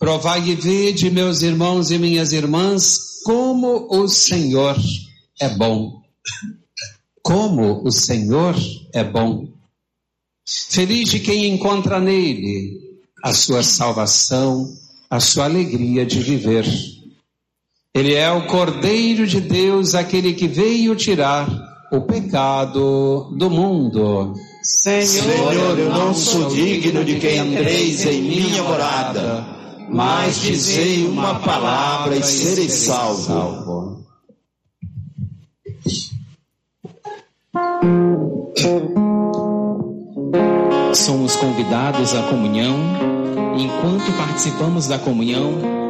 Provai e vede, meus irmãos e minhas irmãs, como o Senhor é bom. Como o Senhor é bom. Feliz de quem encontra nele a sua salvação, a sua alegria de viver. Ele é o Cordeiro de Deus, aquele que veio tirar o pecado do mundo. Senhor, eu não sou digno de que entreis em minha morada, mas dizei uma palavra e serei salvo. Somos convidados à comunhão. Enquanto participamos da comunhão,